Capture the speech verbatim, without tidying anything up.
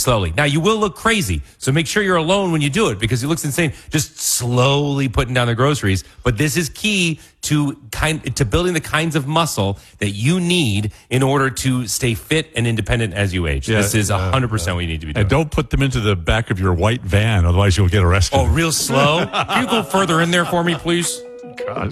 slowly. Now, you will look crazy, so make sure you're alone when you do it because it looks insane. Just slowly putting down the groceries. But this is key to kind to building the kinds of muscle that you need in order to stay fit and independent as you age. Yeah, this is one hundred percent uh, uh, what you need to be doing. And don't put them into the back of your white van, otherwise you'll get arrested. Oh, real slow? Can you go further in there for me, please? Gosh.